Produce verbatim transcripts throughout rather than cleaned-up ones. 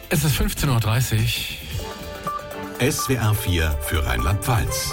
Es ist fünfzehn Uhr dreißig. S W R vier für Rheinland-Pfalz.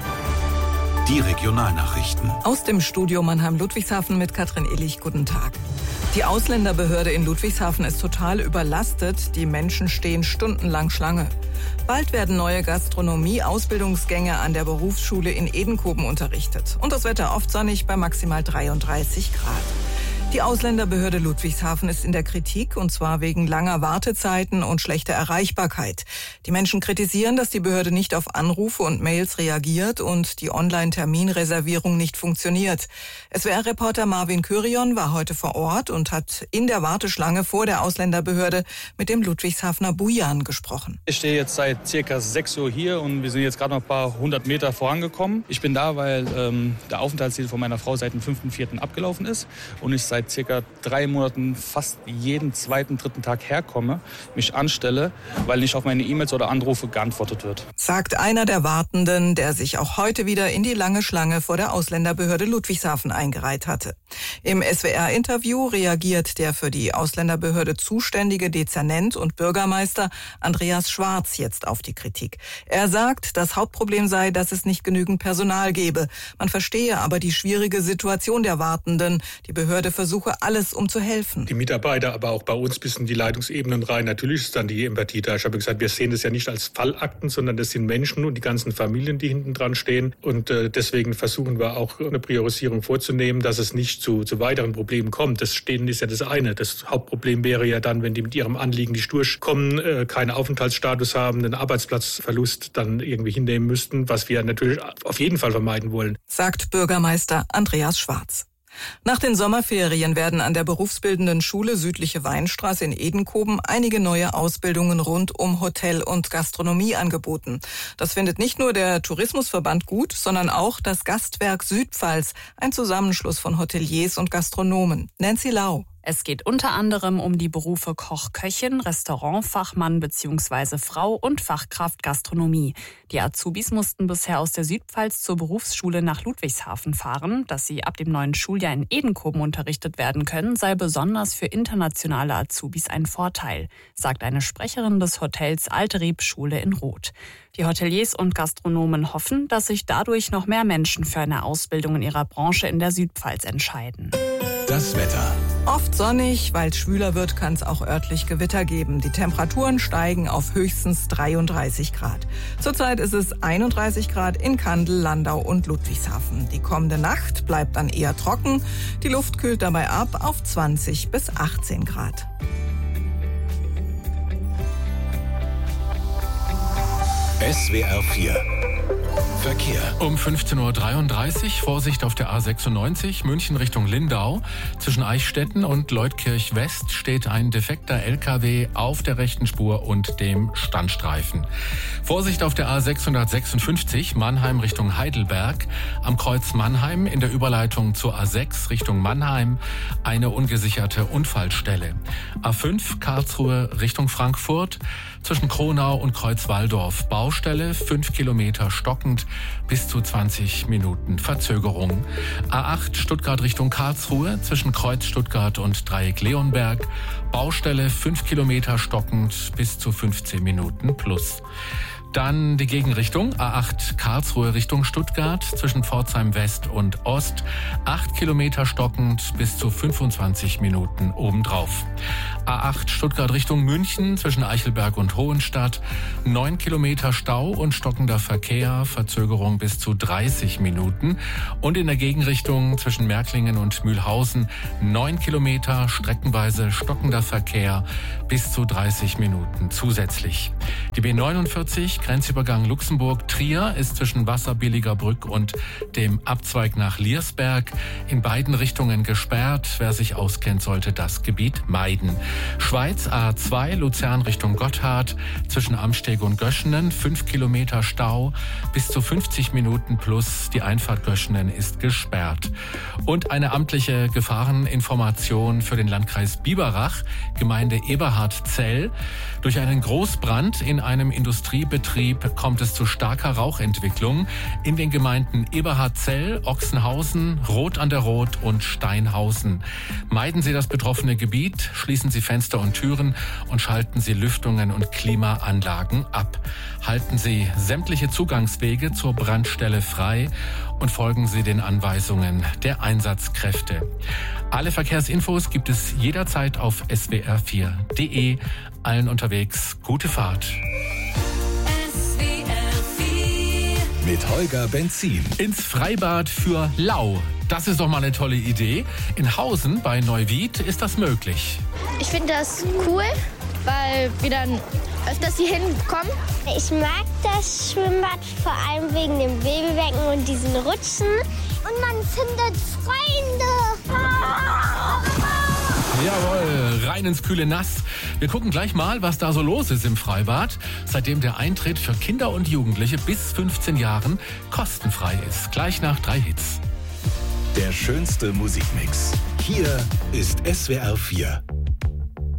Die Regionalnachrichten. Aus dem Studio Mannheim-Ludwigshafen mit Katrin Illich. Guten Tag. Die Ausländerbehörde in Ludwigshafen ist total überlastet. Die Menschen stehen stundenlang Schlange. Bald werden neue Gastronomie-Ausbildungsgänge an der Berufsschule in Edenkoben unterrichtet. Und das Wetter oft sonnig bei maximal dreiunddreißig Grad. Die Ausländerbehörde Ludwigshafen ist in der Kritik, und zwar wegen langer Wartezeiten und schlechter Erreichbarkeit. Die Menschen kritisieren, dass die Behörde nicht auf Anrufe und Mails reagiert und die Online-Terminreservierung nicht funktioniert. S W R-Reporter Marvin Kyrion war heute vor Ort und hat in der Warteschlange vor der Ausländerbehörde mit dem Ludwigshafener Bujan gesprochen. Ich stehe jetzt seit circa sechs Uhr hier und wir sind jetzt gerade noch ein paar hundert Meter vorangekommen. Ich bin da, weil ähm, der Aufenthaltstitel von meiner Frau seit dem fünften vierten abgelaufen ist und ich seit circa drei Monaten fast jeden zweiten, dritten Tag herkomme, mich anstelle, weil nicht auf meine E-Mails oder Anrufe geantwortet wird. Sagt einer der Wartenden, der sich auch heute wieder in die lange Schlange vor der Ausländerbehörde Ludwigshafen eingereiht hatte. Im S W R-Interview reagiert der für die Ausländerbehörde zuständige Dezernent und Bürgermeister Andreas Schwarz jetzt auf die Kritik. Er sagt, das Hauptproblem sei, dass es nicht genügend Personal gebe. Man verstehe aber die schwierige Situation der Wartenden. Die Behörde versuche alles, um zu helfen. Die Mitarbeiter, aber auch bei uns bis in die Leitungsebenen rein. Natürlich ist dann die Empathie da. Ich habe gesagt, wir sehen das ja nicht als Fallakten, sondern das sind Menschen und die ganzen Familien, die hinten dran stehen. Und äh, deswegen versuchen wir auch eine Priorisierung vorzunehmen, dass es nicht zu, zu weiteren Problemen kommt. Das Stehen ist ja das eine. Das Hauptproblem wäre ja dann, wenn die mit ihrem Anliegen nicht durchkommen, äh, keinen Aufenthaltsstatus haben, einen Arbeitsplatzverlust dann irgendwie hinnehmen müssten, was wir natürlich auf jeden Fall vermeiden wollen. Sagt Bürgermeister Andreas Schwarz. Nach den Sommerferien werden an der berufsbildenden Schule Südliche Weinstraße in Edenkoben einige neue Ausbildungen rund um Hotel und Gastronomie angeboten. Das findet nicht nur der Tourismusverband gut, sondern auch das Gastwerk Südpfalz, ein Zusammenschluss von Hoteliers und Gastronomen. Nancy Lau. Es geht unter anderem um die Berufe Koch-Köchin, Restaurantfachmann bzw. Frau und Fachkraft Gastronomie. Die Azubis mussten bisher aus der Südpfalz zur Berufsschule nach Ludwigshafen fahren. Dass sie ab dem neuen Schuljahr in Edenkoben unterrichtet werden können, sei besonders für internationale Azubis ein Vorteil, sagt eine Sprecherin des Hotels Alterieb Schule in Roth. Die Hoteliers und Gastronomen hoffen, dass sich dadurch noch mehr Menschen für eine Ausbildung in ihrer Branche in der Südpfalz entscheiden. Das Wetter. Oft sonnig, weil es schwüler wird, kann es auch örtlich Gewitter geben. Die Temperaturen steigen auf höchstens dreiunddreißig Grad. Zurzeit ist es einunddreißig Grad in Kandel, Landau und Ludwigshafen. Die kommende Nacht bleibt dann eher trocken. Die Luft kühlt dabei ab auf zwanzig bis achtzehn Grad. S W R vier. Verkehr. Um fünfzehn Uhr dreiunddreißig, Vorsicht auf der A sechsundneunzig, München Richtung Lindau. Zwischen Eichstätten und Leutkirch West steht ein defekter L K W auf der rechten Spur und dem Standstreifen. Vorsicht auf der A sechshundertsechsundfünfzig, Mannheim Richtung Heidelberg. Am Kreuz Mannheim in der Überleitung zur A sechs Richtung Mannheim eine ungesicherte Unfallstelle. A fünf, Karlsruhe Richtung Frankfurt. Zwischen Kronau und Kreuz Walldorf Baustelle, fünf Kilometer stockend, bis zu zwanzig Minuten Verzögerung. A acht Stuttgart Richtung Karlsruhe, zwischen Kreuz Stuttgart und Dreieck Leonberg, Baustelle, fünf Kilometer stockend, bis zu fünfzehn Minuten plus. Dann die Gegenrichtung, A acht Karlsruhe Richtung Stuttgart, zwischen Pforzheim West und Ost, acht Kilometer stockend, bis zu fünfundzwanzig Minuten obendrauf. A acht Stuttgart Richtung München, zwischen Eichelberg und Hohenstadt, neun Kilometer Stau und stockender Verkehr, Verzögerung bis zu dreißig Minuten. Und in der Gegenrichtung zwischen Märklingen und Mühlhausen, neun Kilometer, streckenweise stockender Verkehr, bis zu dreißig Minuten zusätzlich. Die B neunundvierzig Grenzübergang Luxemburg-Trier ist zwischen Wasserbilliger Brück und dem Abzweig nach Liersberg in beiden Richtungen gesperrt. Wer sich auskennt, sollte das Gebiet meiden. Schweiz A zwei Luzern Richtung Gotthard zwischen Amsteg und Göschenen, fünf Kilometer Stau, bis zu fünfzig Minuten plus. Die Einfahrt Göschenen ist gesperrt. Und eine amtliche Gefahreninformation für den Landkreis Biberach, Gemeinde Eberhard-Zell. Durch einen Großbrand in einem Industriebetrieb kommt es zu starker Rauchentwicklung in den Gemeinden Eberhardzell, Ochsenhausen, Roth an der Roth und Steinhausen. Meiden Sie das betroffene Gebiet, schließen Sie Fenster und Türen und schalten Sie Lüftungen und Klimaanlagen ab. Halten Sie sämtliche Zugangswege zur Brandstelle frei und folgen Sie den Anweisungen der Einsatzkräfte. Alle Verkehrsinfos gibt es jederzeit auf S W R vier punkt de. Allen unterwegs gute Fahrt. S W R vier mit Holger Benzin. Ins Freibad für lau. Das ist doch mal eine tolle Idee. In Hausen bei Neuwied ist das möglich. Ich finde das cool, weil wir dann öfters hier hinkommen. Ich mag das Schwimmbad vor allem wegen dem Babybecken und diesen Rutschen. Und man findet Freunde. Jawohl, rein ins kühle Nass. Wir gucken gleich mal, was da so los ist im Freibad, seitdem der Eintritt für Kinder und Jugendliche bis fünfzehn Jahren kostenfrei ist. Gleich nach drei Hits. Der schönste Musikmix. Hier ist S W R vier.